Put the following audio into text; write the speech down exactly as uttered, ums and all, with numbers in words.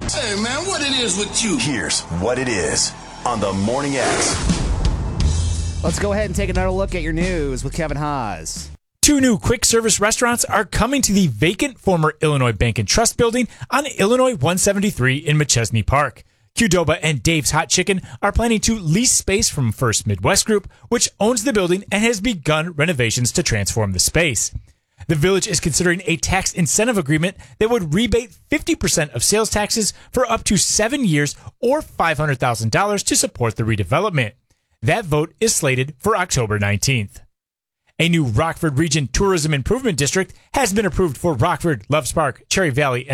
Hey, man, what it is with you? Here's what it is on the Morning X. Let's go ahead and take another look at your news with Kevin Haas. Two new quick service restaurants are coming to the vacant former Illinois Bank and Trust building on Illinois one seventy-three in McChesney Park. Qdoba and Dave's Hot Chicken are planning to lease space from First Midwest Group, which owns the building and has begun renovations to transform the space. The Village is considering a tax incentive agreement that would rebate fifty percent of sales taxes for up to seven years or five hundred thousand dollars to support the redevelopment. That vote is slated for October nineteenth. A new Rockford Region Tourism Improvement District has been approved for Rockford, Loves Park, Cherry Valley, and